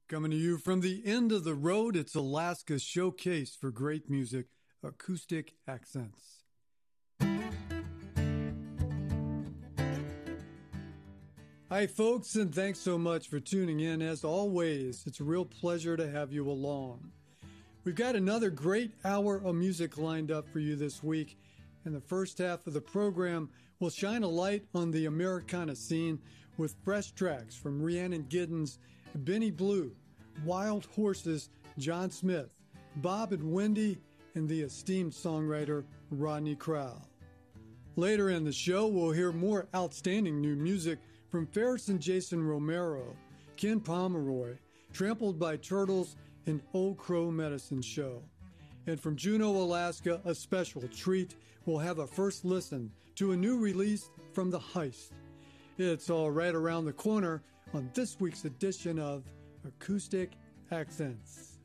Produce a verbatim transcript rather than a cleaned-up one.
Coming to you from the end of the road, it's Alaska's showcase for great music, Acoustic Accents. Hi, folks, and thanks so much for tuning in. As always, it's a real pleasure to have you along. We've got another great hour of music lined up for you this week. In the first half of the program, we'll shine a light on the Americana scene with fresh tracks from Rhiannon Giddens, Benny Blue, Wild Horses, John Smith, Bob and Wendy, and the esteemed songwriter Rodney Crowell. Later in the show, we'll hear more outstanding new music from Ferris and Jason Romero, Ken Pomeroy, Trampled by Turtles, and Old Crow Medicine Show. And from Juneau, Alaska, a special treat, we'll have a first listen to a new release from The Heist. It's all right around the corner on this week's edition of Acoustic Accents.